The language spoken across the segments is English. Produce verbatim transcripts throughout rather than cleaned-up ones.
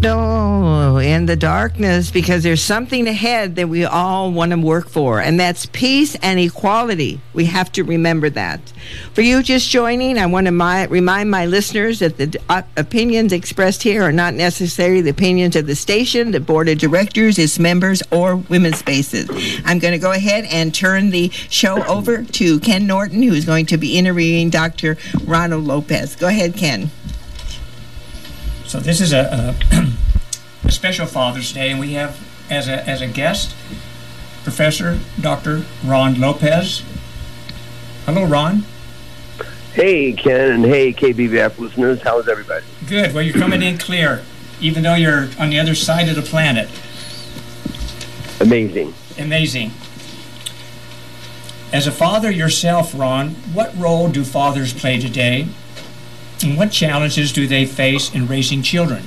No, in the darkness, because there's something ahead that we all want to work for, and that's peace and equality. We have to remember that. For you just joining, I want to my, remind my listeners that the uh, opinions expressed here are not necessarily the opinions of the station, the board of directors, its members, or Women's Spaces. I'm going to go ahead and turn the show over to Ken Norton, who's going to be interviewing Doctor Ronald Lopez. Go ahead, Ken. So this is a, a, a special Father's Day, and we have as a as a guest Professor Doctor Ron Lopez. Hello, Ron. Hey, Ken, and hey, K B V F listeners. How is everybody? Good. Well, you're coming in clear, even though you're on the other side of the planet. Amazing. Amazing. As a father yourself, Ron, what role do fathers play today? And what challenges do they face in raising children?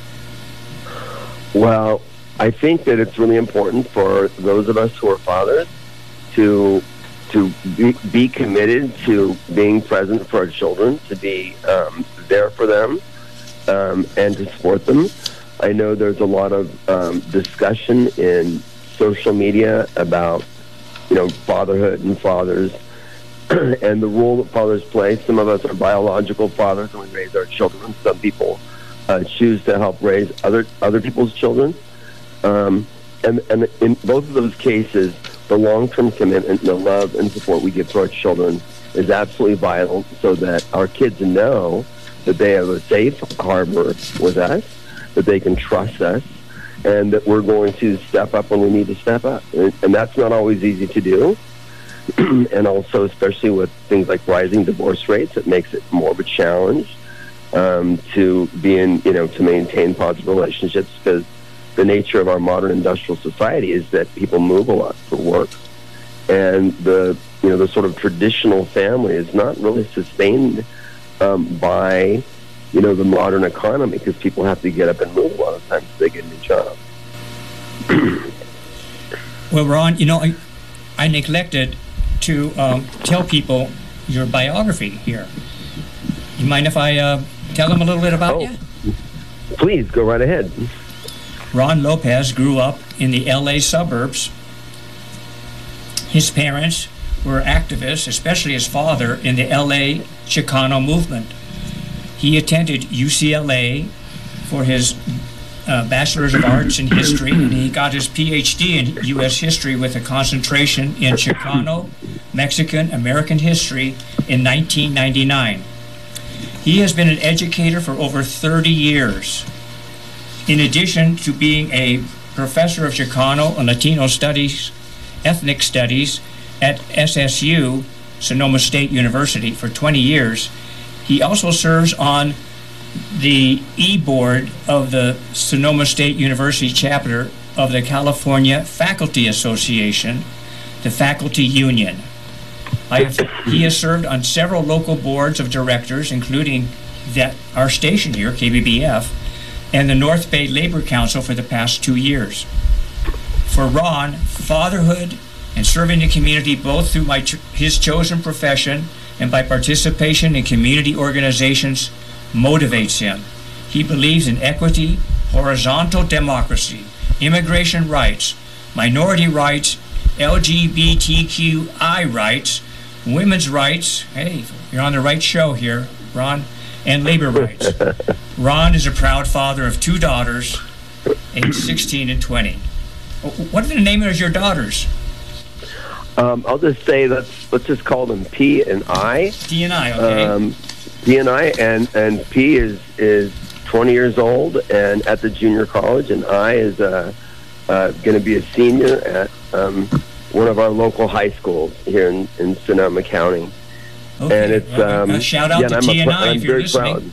Well, I think that it's really important for those of us who are fathers to to be, be committed to being present for our children, to be um, there for them, um, and to support them. I know there's a lot of um, discussion in social media about, you know, fatherhood and fathers. And the role that fathers play. Some of us are biological fathers and we raise our children. Some people uh, choose to help raise other other people's children. Um, and, and in both of those cases, the long-term commitment and the love and support we give to our children is absolutely vital so that our kids know that they have a safe harbor with us, that they can trust us, and that we're going to step up when we need to step up. And, and that's not always easy to do. And also, especially with things like rising divorce rates, it makes it more of a challenge um, to be in, you know, to maintain positive relationships, because the nature of our modern industrial society is that people move a lot for work, and the you know the sort of traditional family is not really sustained um, by you know the modern economy, because people have to get up and move a lot of times if they get a new job. Well, Ron, you know, I, I neglected to um, tell people your biography here. You mind if I uh, tell them a little bit about oh, you? Please, go right ahead. Ron Lopez grew up in the L A suburbs. His parents were activists, especially his father, in the L A Chicano movement. He attended U C L A for his Uh, Bachelor's of Arts in History, and he got his P H D in U S History with a concentration in Chicano, Mexican, American history in nineteen ninety-nine. He has been an educator for over thirty years. In addition to being a professor of Chicano and Latino studies, ethnic studies at S S U, Sonoma State University, for twenty years, he also serves on the e-board of the Sonoma State University chapter of the California Faculty Association, the Faculty Union. I have, he has served on several local boards of directors, including that our station here, K B B F, and the North Bay Labor Council for the past two years. For Ron, fatherhood and serving the community, both through my his chosen profession and by participation in community organizations, motivates him. He believes in equity, horizontal democracy, immigration rights, minority rights, L G B T Q I rights, women's rights, hey, you're on the right show here, Ron, and labor rights. Ron is a proud father of two daughters, aged sixteen and twenty. What are the name of your daughters? Um, I'll just say, let's, let's just call them P and I. P and I, okay. Um, P and I, and, and P is is twenty years old and at the junior college, and I is uh, uh, going to be a senior at um, one of our local high schools here in, in Sonoma County. Okay. And it's well, um, a shout out yeah, to I'm T and I I'm if you're very listening. Proud.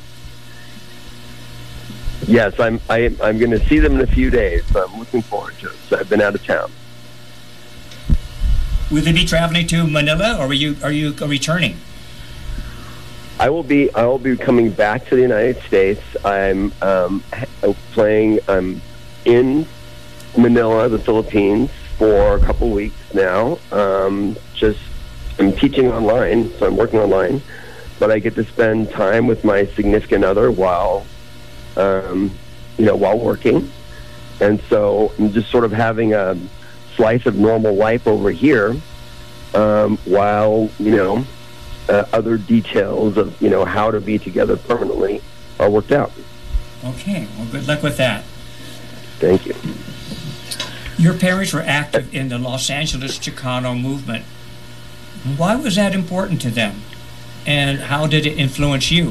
Yes, I'm I, I'm going to see them in a few days, so I'm looking forward to it. So I've been out of town. Will they be traveling to Manila, or are you are you returning? I will be. I will be coming back to the United States. I'm um, playing. I'm in Manila, the Philippines, for a couple weeks now. Um, just I'm teaching online, so I'm working online, but I get to spend time with my significant other while um, you know, while working. And so I'm just sort of having a slice of normal life over here, um, while, you know, uh, other details of, you know, how to be together permanently are worked out. Okay, well, good luck with that. Thank you. Your parents were active in the Los Angeles Chicano movement. Why was that important to them? And how did it influence you?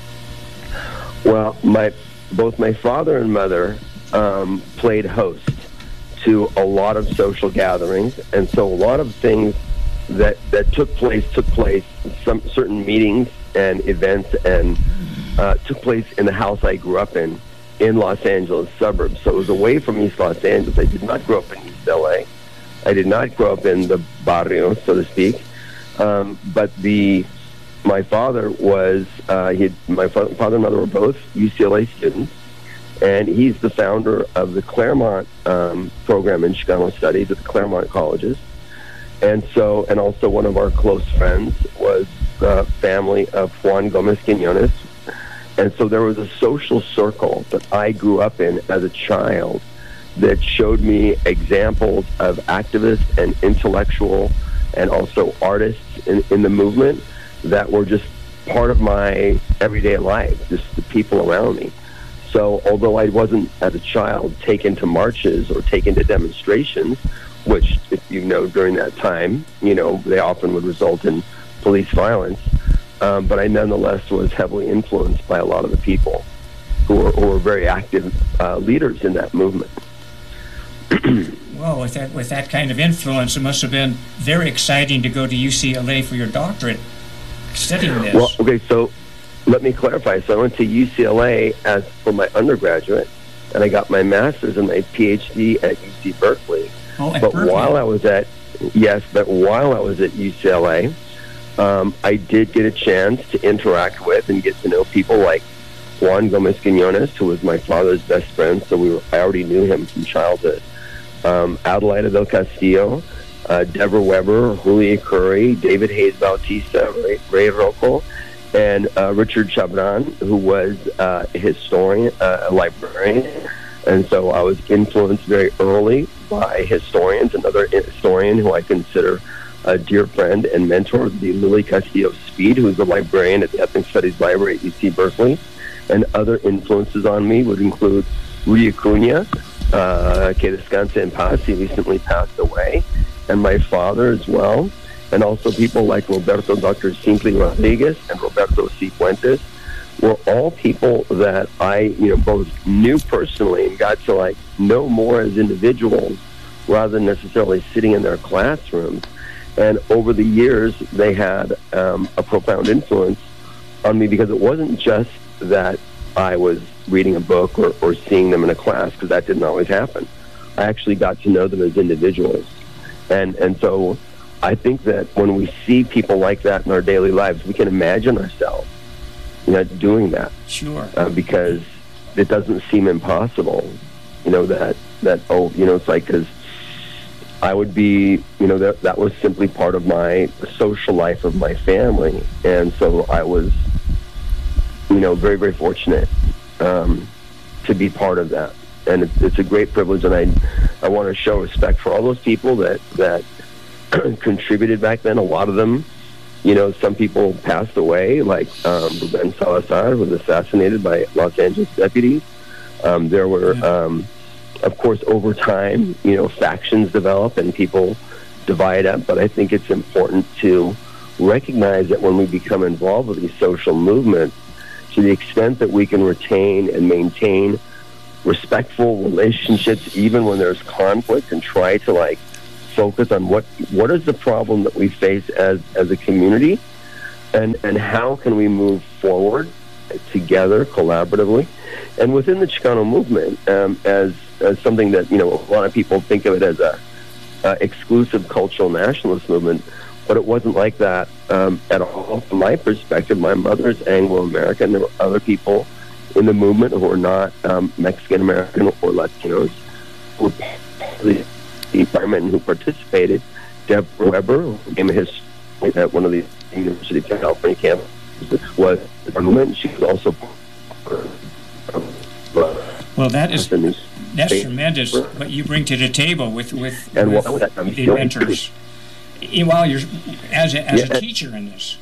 Well, my both my father and mother um, played host to a lot of social gatherings, and so a lot of things that that took place took place. Some certain meetings and events and uh, took place in the house I grew up in, in Los Angeles suburbs. So it was away from East Los Angeles. I did not grow up in East L A. I did not grow up in the barrio, so to speak. Um, but the my father was uh, he had, my fa- father and mother were both U C L A students, and he's the founder of the Claremont um, program in Chicano Studies at the Claremont colleges. And so, and also one of our close friends was the family of Juan Gomez Quinones. And so there was a social circle that I grew up in as a child that showed me examples of activists and intellectual and also artists in, in the movement that were just part of my everyday life, just the people around me. So although I wasn't, as a child, taken to marches or taken to demonstrations, which, if you know, during that time, you know, they often would result in police violence, um, but I nonetheless was heavily influenced by a lot of the people who were, who were very active uh, leaders in that movement. Well, with that with that kind of influence, it must have been very exciting to go to U C L A for your doctorate, studying this. Well, okay, so let me clarify. So I went to U C L A as for my undergraduate, and I got my master's and my PhD at U C Berkeley. Oh, at but Berkeley. while I was at yes, but while I was at U C L A, um, I did get a chance to interact with and get to know people like Juan Gomez Quinones, who was my father's best friend. So we were, I already knew him from childhood. Um, Adelaida del Castillo, uh, Deborah Weber, Julia Curry, David Hayes Bautista, Ray, Ray Rocco, and uh, Richard Chabran, who was uh, a historian, uh, a librarian. And so I was influenced very early by historians. Another historian who I consider a dear friend and mentor would be Lily Castillo-Speed, who is a librarian at the Ethnic Studies Library at U C Berkeley. And other influences on me would include Rudy Acuña, uh, que descanse en paz. He recently passed away. And my father as well. And also people like Roberto, Doctor Simply Rodriguez, and Roberto Cifuentes were all people that I, you know, both knew personally and got to like know more as individuals rather than necessarily sitting in their classrooms. And over the years, they had um, a profound influence on me because it wasn't just that I was reading a book or, or seeing them in a class, because that didn't always happen. I actually got to know them as individuals. And and so I think that when we see people like that in our daily lives, we can imagine ourselves, you know, doing that. Sure. Uh, because it doesn't seem impossible, you know, that, that oh, you know, it's like, because I would be, you know, that that was simply part of my social life of my family. And so I was, you know, very, very fortunate um, to be part of that. And it's, it's a great privilege, and I I want to show respect for all those people that, that contributed back then. A lot of them, you know, some people passed away, like um, Ruben Salazar was assassinated by Los Angeles deputies. Um, there were, um, of course, over time, you know, factions develop and people divide up, but I think it's important to recognize that when we become involved with these social movements, to the extent that we can retain and maintain respectful relationships, even when there's conflict, and try to like focus on what what is the problem that we face as as a community, and and how can we move forward together collaboratively. And within the Chicano movement, um, as as something that, you know, a lot of people think of it as a uh, exclusive cultural nationalist movement, but it wasn't like that um, at all. From my perspective, my mother's Anglo-American. There were other people in the movement who were not um, Mexican-American or Latinos who were part of the environment who participated. Deborah Weber, who became a historian at one of the University of California campuses, was the movement. She was also part of Well, that is as a new that's paper. tremendous what you bring to the table with with, And with while that, I'm the still- inventors. While you're as a, as Yeah, a and- teacher in this.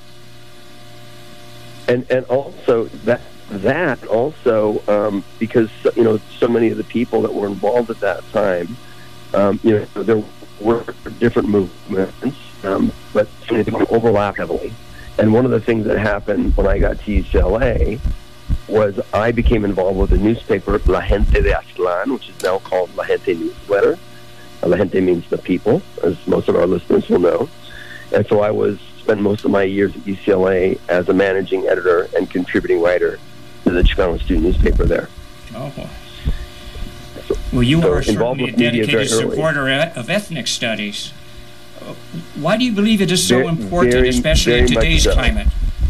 and and also that that also um, because you know so many of the people that were involved at that time, um, you know, there were different movements, um, but so many people overlap heavily. And one of the things that happened when I got to U C L A was I became involved with the newspaper La Gente de Aztlán, which is now called La Gente Newsletter. Uh, La Gente means the people, as most of our listeners will know. And so I was spent most of my years at U C L A as a managing editor and contributing writer to the Chicano student newspaper there. Oh, boy. Well, you So are involved certainly a with media dedicated very early. supporter of ethnic studies. Uh, Why do you believe it is so Very- important, very- especially very in much today's so. climate?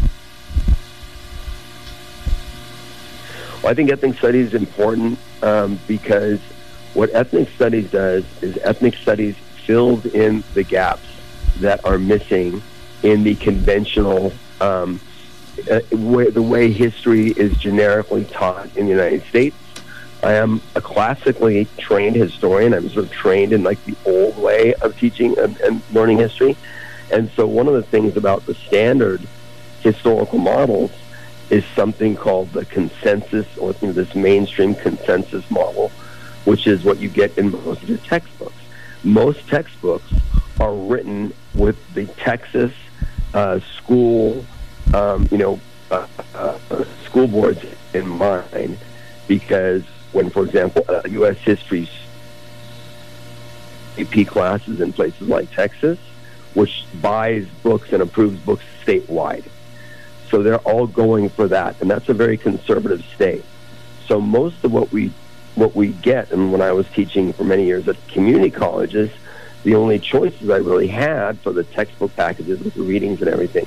Well, I think ethnic studies is important um, because what ethnic studies does is ethnic studies fills in the gaps that are missing in the conventional um, uh, way, the way history is generically taught in the United States. I am a classically trained historian. I'm sort of trained in like the old way of teaching and, and learning history. And so one of the things about the standard historical models is something called the consensus, or you know, this mainstream consensus model, which is what you get in most of your textbooks. Most textbooks are written with the Texas uh, school, um, you know, uh, uh, school boards in mind, because when, for example, uh, U S history A P classes in places like Texas, which buys books and approves books statewide. So they're all going for that, and that's a very conservative state. So most of what we what we get, and when I was teaching for many years at community colleges, the only choices I really had for the textbook packages with the readings and everything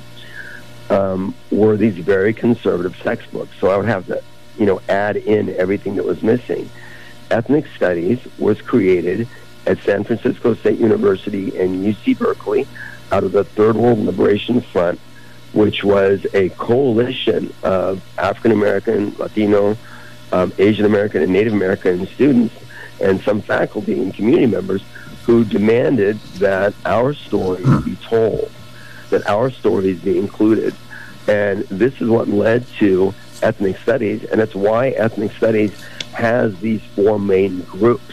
um, were these very conservative textbooks. So I would have to, you know, add in everything that was missing. Ethnic studies was created at San Francisco State University and U C Berkeley out of the Third World Liberation Front, which was a coalition of African American, Latino, um, Asian American, and Native American students, and some faculty and community members who demanded that our stories be told, that our stories be included. And this is what led to ethnic studies, and it's why ethnic studies has these four main groups.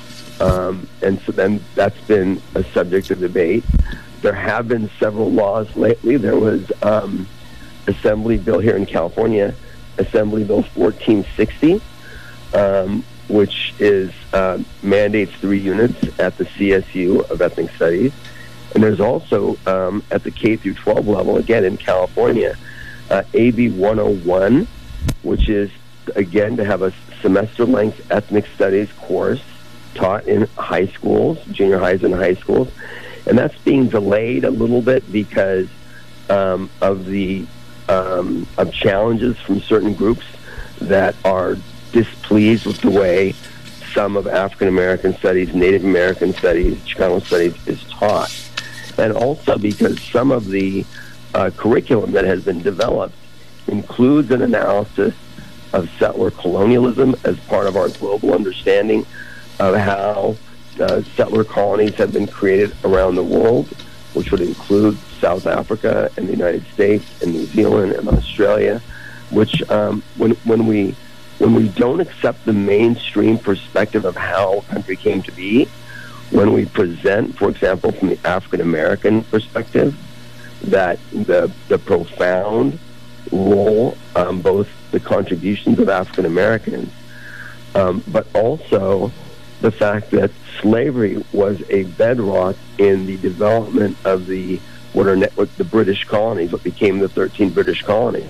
Um, and so then that's been a subject of debate. There have been several laws lately. There was um, Assembly Bill here in California, Assembly Bill fourteen sixty, um, which is uh, mandates three units at the C S U of ethnic studies. And there's also um, at the K through twelve level, again in California, uh, A B one oh one, which is, again, to have a semester-length ethnic studies course taught in high schools, junior highs and high schools. And that's being delayed a little bit because um, of the um, of challenges from certain groups that are displeased with the way some of African American studies, Native American studies, Chicano studies is taught. And also because some of the uh, curriculum that has been developed includes an analysis of settler colonialism as part of our global understanding of how uh, settler colonies have been created around the world, which would include South Africa and the United States and New Zealand and Australia, which um, when, when we when we don't accept the mainstream perspective of how a country came to be, when we present, for example, from the African American perspective, that the the profound role, um, both the contributions of African Americans, um, but also the fact that slavery was a bedrock in the development of the what are what the British colonies, what became the thirteen British colonies.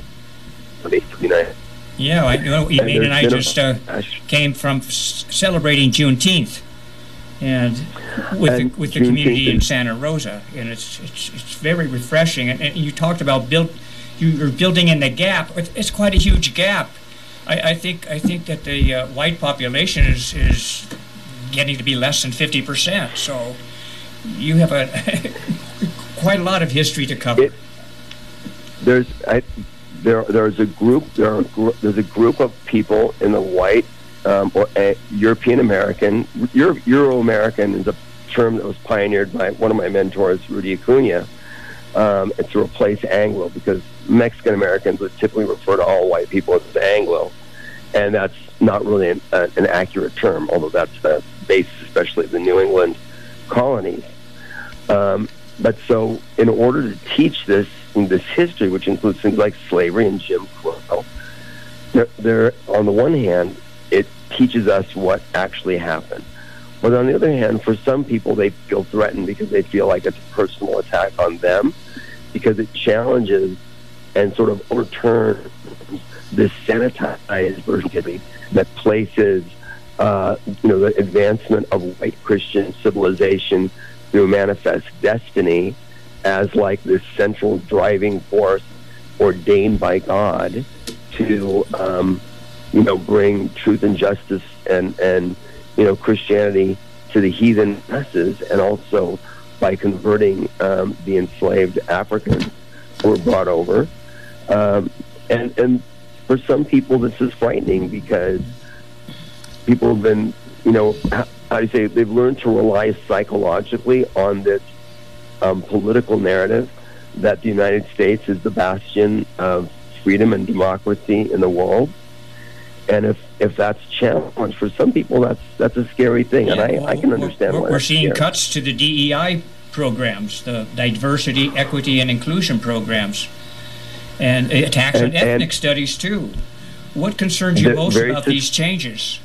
Yeah, I know. And Elaine and I there's just uh, been a- came from s- celebrating Juneteenth, and with And the, with the community Juneteenth in is- Santa Rosa, and it's it's it's very refreshing. And, and you talked about build, you, you're building in the gap. It's, it's quite a huge gap. I, I think I think that the uh, white population is is getting to be less than fifty percent. So you have a quite a lot of history to cover. It, there's I, there there's a group there are, gr- there's a group of people in the white um, or a European American. Euro, Euro American is a term that was pioneered by one of my mentors, Rudy Acuna. Um, it's to replace Anglo, because Mexican Americans would typically refer to all white people as Anglo, and that's not really an, uh, an accurate term, although that's the basis, especially of the New England colonies. Um, but so, in order to teach this this history, which includes things like slavery and Jim Crow, there, there on the one hand, it teaches us what actually happened. But on the other hand, for some people, they feel threatened because they feel like it's a personal attack on them, because it challenges and sort of overturns this sanitized version that places, uh, you know, the advancement of white Christian civilization through manifest destiny as like this central driving force ordained by God to, um, you know, bring truth and justice and, and you know, Christianity to the heathen masses, and also by converting um, the enslaved Africans who were brought over. Um, and, and for some people, this is frightening, because people have been, you know, how, how do you say, they've learned to rely psychologically on this um, political narrative that the United States is the bastion of freedom and democracy in the world. And if, if that's challenged for some people, that's that's a scary thing, yeah, and I, well, I can understand we're, why. We're seeing scary. cuts to the D E I programs, the diversity, equity, and inclusion programs, and attacks and, on ethnic and studies too. What concerns you most about sus- these changes?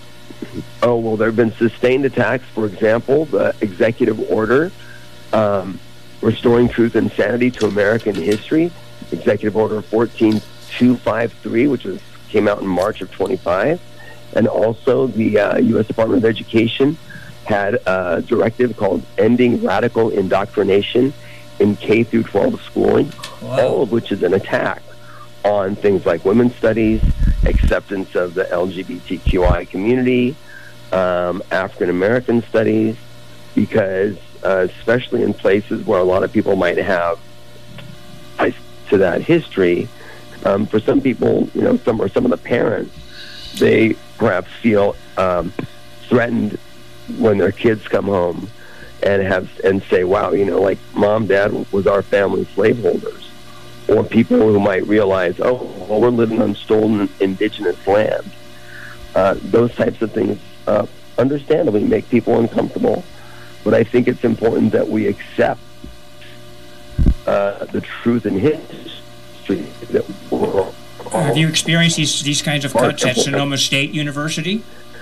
Oh, well, there have been sustained attacks. For example, the executive order um, restoring truth and sanity to American history, Executive Order fourteen two fifty-three, which was came out in March of twenty-five, and also the uh, U S Department of Education had a directive called Ending Radical Indoctrination in K through twelve Schooling, Wow. all of which is an attack on things like women's studies, acceptance of the L G B T Q I community, um, African American studies, because uh, especially in places where a lot of people might have ties to that history, um, for some people, you know, some or some of the parents, they perhaps feel um, threatened when their kids come home and have and say, "Wow, you know, like mom, dad was our family slaveholders," or people who might realize, "Oh, well, we're living on stolen indigenous land." Uh, those types of things, uh, understandably, make people uncomfortable. But I think it's important that we accept uh, the truth in history. That we're Have you experienced these, these kinds of cuts at Sonoma State University?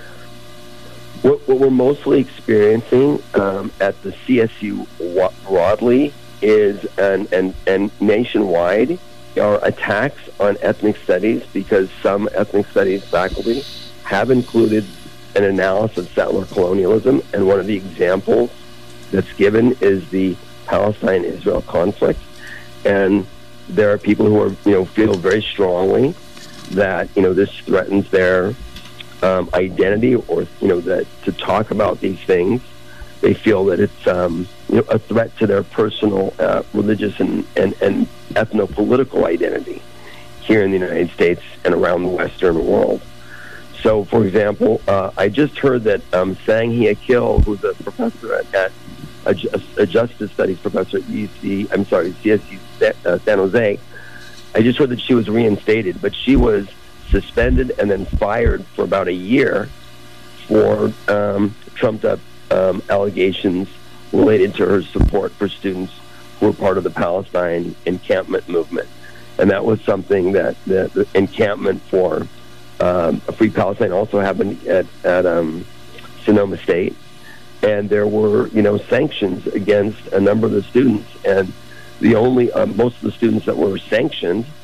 What, what we're mostly experiencing um, at the C S U broadly is, and, and, and nationwide, are attacks on ethnic studies, because some ethnic studies faculty have included an analysis of settler colonialism, and one of the examples that's given is the Palestine-Israel conflict. And there are people who are, you know, feel very strongly that, you know, this threatens their um, identity, or, you know, that to talk about these things, they feel that it's, um, you know, a threat to their personal uh, religious and, and, and ethno-political identity here in the United States and around the Western world. So, for example, uh, I just heard that um, Sang-Hee Akil, who's a professor at, at a, a justice studies professor at U C, I'm sorry, C S U uh, San Jose, I just heard that she was reinstated, but she was suspended and then fired for about a year for um, trumped-up um, allegations related to her support for students who were part of the Palestine encampment movement. And that was something that the, the encampment for um, a Free Palestine also happened at, at um, Sonoma State. And there were, you know, sanctions against a number of the students. And the only, uh, most of the students that were sanctioned